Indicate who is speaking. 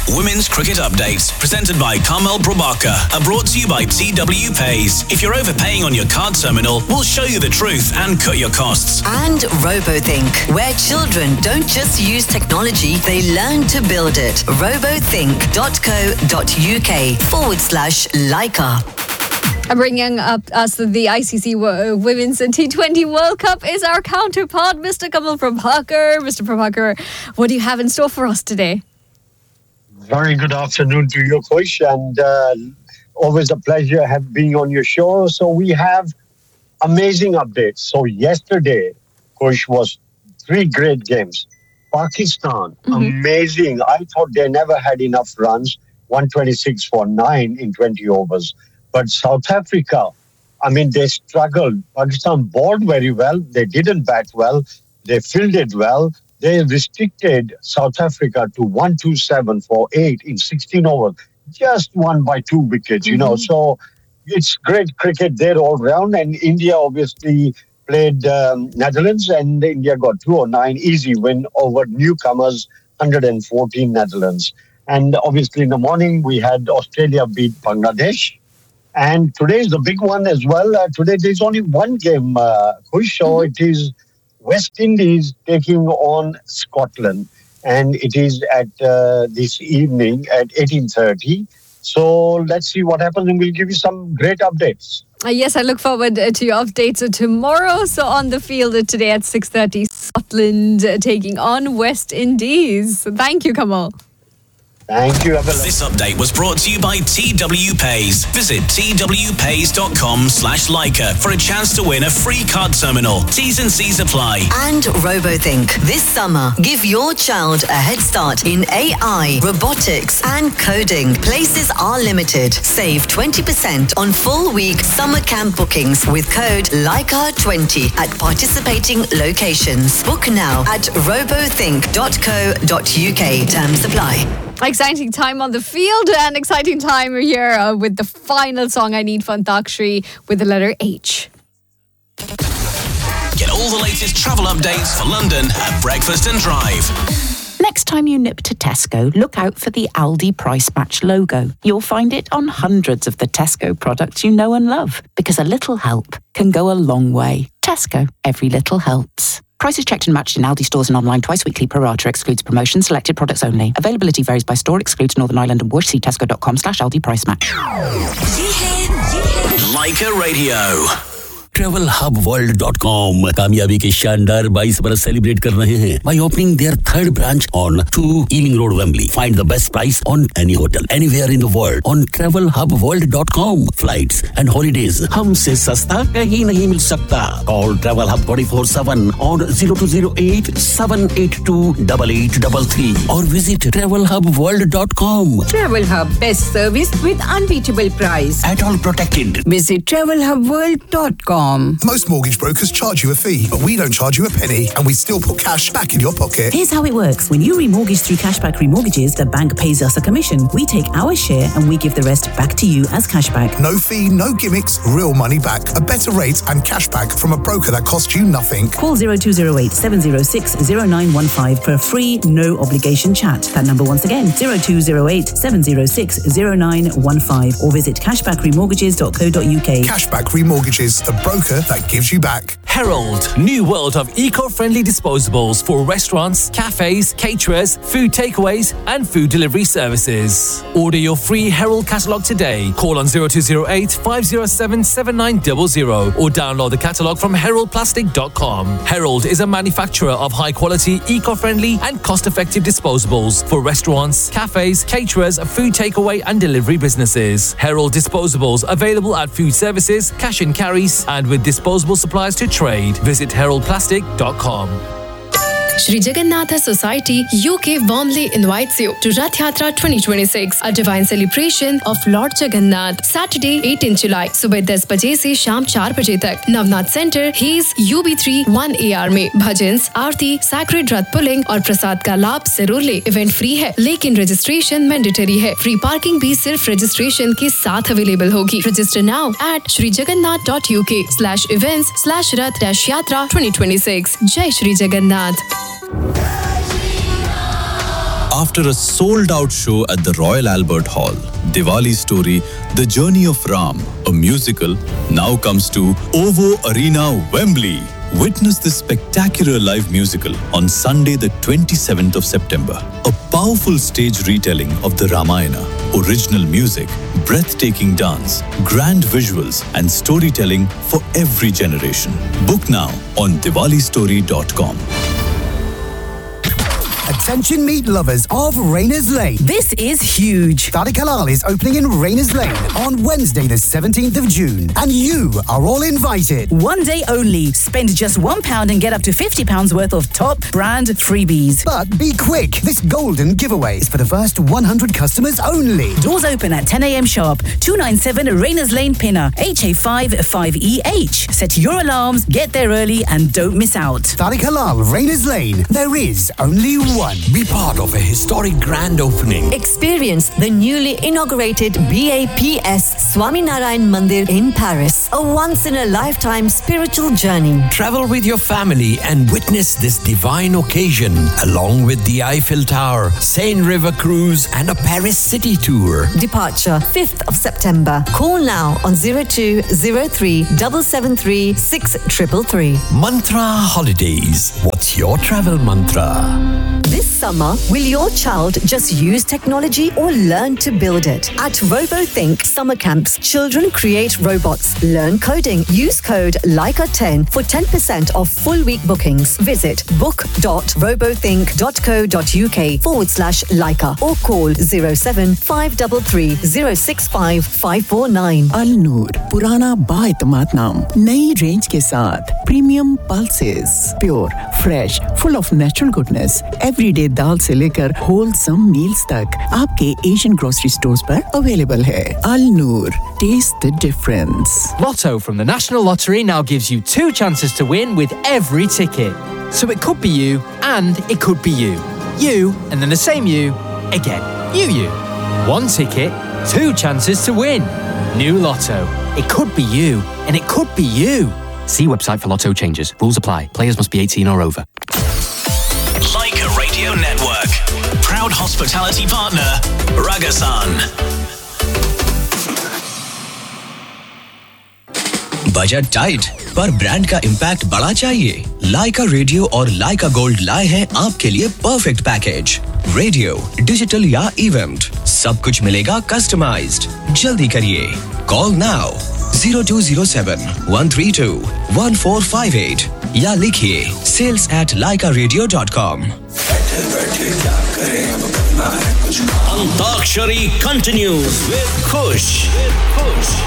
Speaker 1: Women's Cricket Updates, presented by Carmel Probaka, are brought to you by TW Pays. If you're overpaying on your card terminal, we'll show you the truth and cut your costs.
Speaker 2: And RoboThink, where children don't just use technology, they learn to build it. robothink.co.uk/Leica.
Speaker 3: Bringing up us the ICC Women's T20 World Cup is our counterpart, Mr. Kamal Prabhakar. Mr. Prabhakar, what do you have in store for us today?
Speaker 4: Very good afternoon to you, Kush, and always a pleasure being on your show. So we have amazing updates. So yesterday, Kush, was 3 great games. Pakistan, amazing. I thought they never had enough runs, 126 for 9 in 20 overs. But South Africa, I mean, they struggled. Pakistan bowled very well. They didn't bat well. They fielded well. They restricted South Africa to 127 for 8 in 16 overs. Just won by 2 wickets, you know. So it's great cricket there all round. And India obviously played Netherlands, and India got 209. Easy win over newcomers, 114 Netherlands. And obviously in the morning, we had Australia beat Bangladesh. And today is the big one as well. Today there's only one game, Kush. So it is West Indies taking on Scotland. And it is at this evening at 18:30. So let's see what happens, and we'll give you some great updates.
Speaker 3: Yes, I look forward to your updates tomorrow. So on the field today at 6:30, Scotland taking on West Indies. Thank you, Kamal.
Speaker 4: Thank you.
Speaker 1: This update was brought to you by TW Pays. Visit twpays.com/Leica for a chance to win a free card terminal. T's and C's apply.
Speaker 2: And RoboThink. This summer, give your child a head start in AI, robotics and coding. Places are limited. Save 20% on full week summer camp bookings with code Leica20 at participating locations. Book now at robothink.co.uk. Terms apply.
Speaker 3: Exciting time on the field and exciting time here with the final song I need for Antakshari with the letter H.
Speaker 1: Get all the latest travel updates for London at Breakfast and Drive.
Speaker 5: Next time you nip to Tesco, look out for the Aldi Price Match logo. You'll find it on hundreds of the Tesco products you know and love, because a little help can go a long way. Tesco, every little helps. Prices checked and matched in Aldi stores and online twice weekly. Pro rata excludes promotions. Selected products only. Availability varies by store. Excludes Northern Ireland and Worcester. See tesco.com/Aldi Price Match.
Speaker 1: Leica Radio.
Speaker 6: TravelHubWorld.com कामयाबी के शानदार 22 बरस celebrate कर रहे हैं by opening their 3rd branch on 2 Ealing Road, Wembley. Find the best price on any hotel anywhere in the world on TravelHubWorld.com. Flights and holidays हमसे सस्ता कहीं नहीं मिल सकता. Call Travel Hub 24/7 on 0208 782 8833 or visit TravelHubWorld.com.
Speaker 7: Travel Hub, best service with unbeatable price.
Speaker 6: At all protected.
Speaker 7: Visit TravelHubWorld.com.
Speaker 8: Most mortgage brokers charge you a fee, but we don't charge you a penny, and we still put cash back in your pocket.
Speaker 9: Here's how it works. When you remortgage through Cashback Remortgages, the bank pays us a commission. We take our share and we give the rest back to you as cashback.
Speaker 8: No fee, no gimmicks, real money back. A better rate and cashback from a broker that costs you nothing.
Speaker 9: Call 0208 706 0915 for a free, no obligation chat. That number once again, 0208 706 0915 or visit cashbackremortgages.co.uk.
Speaker 8: Cashback Remortgages, the broker that gives you back.
Speaker 10: Herald, new world of eco-friendly disposables for restaurants, cafes, caterers, food takeaways and food delivery services. Order your free Herald catalogue today. Call on 0208 507 7900 or download the catalogue from heraldplastic.com. Herald is a manufacturer of high-quality, eco-friendly and cost-effective disposables for restaurants, cafes, caterers, food takeaway and delivery businesses. Herald disposables available at food services, cash and carries and with disposable supplies to trade. Visit heraldplastic.com.
Speaker 11: Shri Jagannatha Society UK warmly invites you to Rath Yatra 2026, a divine celebration of Lord Jagannath. Saturday, 18 July, सुबह 10 बजे से शाम 4 बजे तक Navnath centre hedge UB3 1AR में भजन्स, आरती, sacred रथ pulling और प्रसाद का लाभ जरूर ले। इवेंट फ्री है, लेकिन रजिस्ट्रेशन मैंडेटरी है। फ्री पार्किंग भी सिर्फ रजिस्ट्रेशन के साथ अवेलेबल होगी। Register now at shrijagannath.uk/events/rath-yatra 2026। जय Shri Jagannath.
Speaker 12: after a sold-out show at the Royal Albert Hall. Diwali Story, The Journey of Ram, a musical, now comes to OVO Arena, Wembley. Witness this spectacular live musical on Sunday the 27th of September. A powerful stage retelling of the Ramayana, original music, breathtaking dance, grand visuals and storytelling for every generation. Book now on diwalistory.com.
Speaker 13: Attention meat lovers of Rayners Lane. This is huge. Tariq Halal is opening in Rayners Lane on Wednesday the 17th of June. And you are all invited.
Speaker 9: One day only. Spend just £1 and get up to £50 worth of top brand freebies.
Speaker 13: But be quick. This golden giveaway is for the first 100 customers only.
Speaker 9: Doors open at 10 a.m. sharp. 297 Rayners Lane, Pinner, HA5 5EH. Set your alarms, get there early and don't miss out.
Speaker 13: Tariq Halal, Rayners Lane. There is only one.
Speaker 14: Be part of a historic grand opening.
Speaker 2: Experience the newly inaugurated BAPS Swaminarayan Mandir in Paris. A once-in-a-lifetime spiritual journey.
Speaker 14: Travel with your family and witness this divine occasion, along with the Eiffel Tower, Seine River Cruise and a Paris city tour.
Speaker 2: Departure 5th of September. Call now on 0203 773 6333.
Speaker 14: Mantra Holidays. What's your travel mantra?
Speaker 2: This summer, will your child just use technology or learn to build it? At RoboThink Summer Camps, children create robots, learn coding. Use code LICA10 for 10% off full week bookings. Visit book.robothink.co.uk/LICA or call 07533 065 549.
Speaker 15: Al Noor, पुराना बाएतमाद नाम, नई range के साथ premium pulses, pure, fresh, full of natural goodness, everyday दाल से लेकर wholesome meals तक आपके Asian grocery stores पर अवेलेबल है. Al Noor, taste the difference.
Speaker 10: Lotto from the National Lottery now gives you 2 chances to win with every ticket. So it could be you and it could be you. You and then the same you again. You. 1 ticket, 2 chances to win. New Lotto. It could be you and it could be you. See website for Lotto changes. Rules apply. Players must be 18 or over.
Speaker 1: Leica Radio Network. Proud hospitality partner, Ragasan.
Speaker 16: Budget tight पर brand का impact बड़ा चाहिए? लाइका radio और लाइका gold लाए हैं आपके लिए perfect package. Radio, digital या इवेंट, सब कुछ मिलेगा कस्टमाइज्ड. जल्दी करिए. कॉल नाउ 0207-132-1458 या लिखिए sales@laikaradio.com.
Speaker 1: Antakshari continues with Khush.